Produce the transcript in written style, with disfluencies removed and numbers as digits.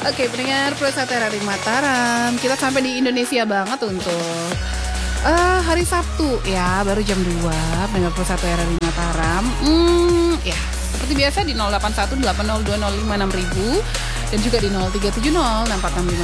Oke, pendengar Prosata Radio Mataram, kita sampai di Indonesia banget untuk hari Sabtu ya, baru jam 2, pendengar Prosata Radio Mataram. Ya, seperti biasa di 081 8020 56000 dan juga di 0370 6465